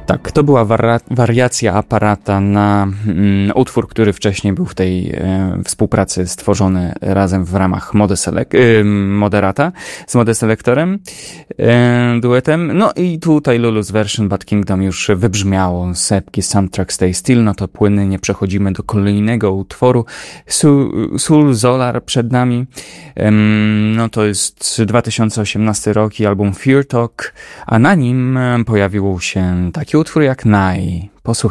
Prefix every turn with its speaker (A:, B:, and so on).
A: Tak, to była wariacja aparata na utwór, który wcześniej był w tej współpracy stworzony razem w ramach Moderata z Modeselektorem, duetem. No i tutaj Lulu's Version Bad Kingdom już wybrzmiało z epki Soundtrack Stay Still, no to płynnie przechodzimy do kolejnego utworu. Sul Solar przed nami. No to jest 2018 rok i album Fear Talk, a na nim pojawił się taki utwór jak Nai. Posłuchaj.